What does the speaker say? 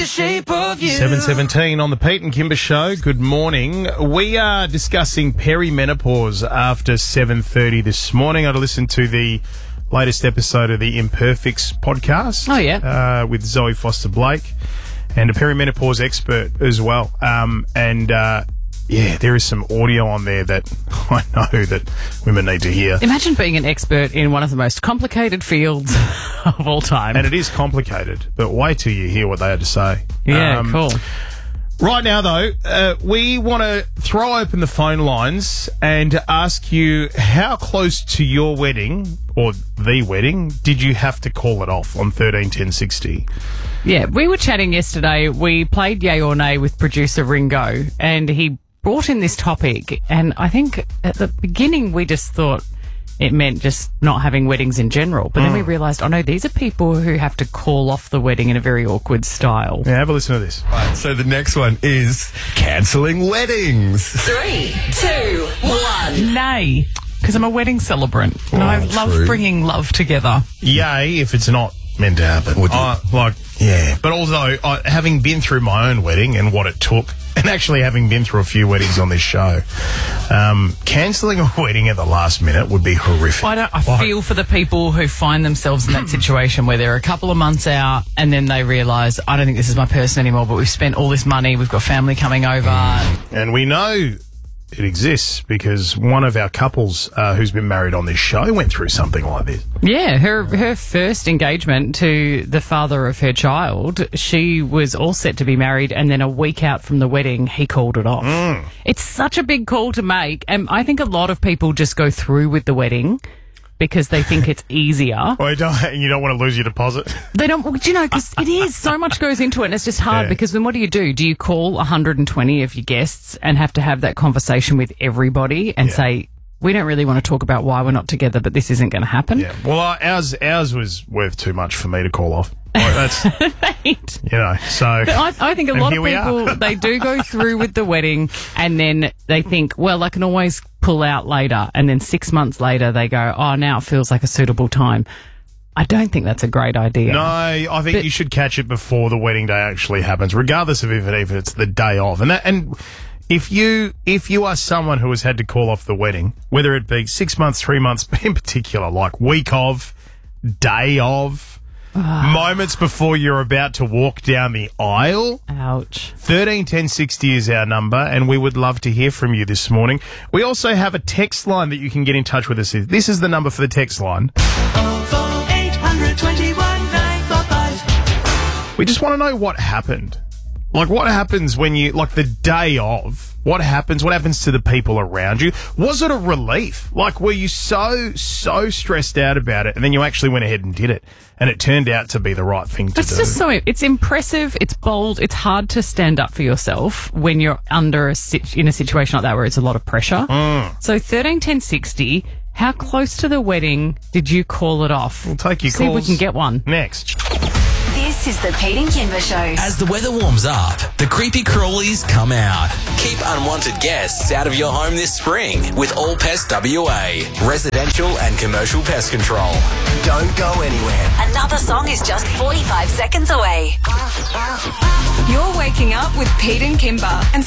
the shape of you. 7:17 on the Pete and Kimber Show. Good morning. We are discussing perimenopause after 7:30 this morning. I listened to the latest episode of the Imperfects podcast. Oh, yeah. With Zoe Foster-Blake and a perimenopause expert as well. Yeah, there is some audio on there that I know that women need to hear. Imagine being an expert in one of the most complicated fields of all time. And it is complicated, but wait till you hear what they had to say. Yeah, cool. Right now, though, we want to throw open the phone lines and ask you how close to your wedding, or the wedding, did you have to call it off on 131060? Yeah, we were chatting yesterday. We played Yay or Nay with producer Ringo, and he brought in this topic. And I think at the beginning we just thought it meant just not having weddings in general. But then we realised, oh no, these are people who have to call off the wedding in a very awkward style. Yeah, have a listen to this. Right, so the next one is cancelling weddings. 3, 2, 1. Nay, because I'm a wedding celebrant. And I love true. bringing love together. Yay, if it's not meant to happen. Yeah. But also, having been through my own wedding and what it took, and actually having been through a few weddings on this show, cancelling a wedding at the last minute would be horrific. I feel for the people who find themselves in that situation where they're a couple of months out and then they realise, I don't think this is my person anymore, but we've spent all this money, we've got family coming over. And we know it exists because one of our couples who's been married on this show went through something like this. Yeah, her first engagement to the father of her child, she was all set to be married, and then a week out from the wedding, he called it off. It's such a big call to make, and I think a lot of people just go through with the wedding because they think it's easier. Well, you don't want to lose your deposit. They don't, do you know, because it is, so much goes into it, and it's just hard because then what do? Do you call 120 of your guests and have to have that conversation with everybody and say, we don't really want to talk about why we're not together, but this isn't going to happen? Yeah. Well, ours was worth too much for me to call off. Like, that's, so. But I think a lot of people, they do go through with the wedding and then they think, well, I can always pull out later. And then 6 months later they go, oh, now it feels like a suitable time. I don't think that's a great idea. No, I think you should catch it before the wedding day actually happens, regardless of if it's the day of. And if you are someone who has had to call off the wedding, whether it be 6 months, 3 months, but in particular, like week of, day of, moments before you're about to walk down the aisle. Ouch. 131060 is our number, and we would love to hear from you this morning. We also have a text line that you can get in touch with us with. This is the number for the text line. 800 21 945. We just want to know what happened. Like, what happens when you, like, the day of, what happens to the people around you? Was it a relief? Like, were you so stressed out about it, and then you actually went ahead and did it, and it turned out to be the right thing to do? It's just it's impressive, it's bold, it's hard to stand up for yourself when you're in a situation like that where it's a lot of pressure. So 131060, how close to the wedding did you call it off? We'll take your See calls. if we can get one. Next. This is the Pete and Kimber Show. As the weather warms up, the creepy crawlies come out. Keep unwanted guests out of your home this spring with All Pest WA, residential and commercial pest control. Don't go anywhere. Another song is just 45 seconds away. You're waking up with Pete and Kimber. And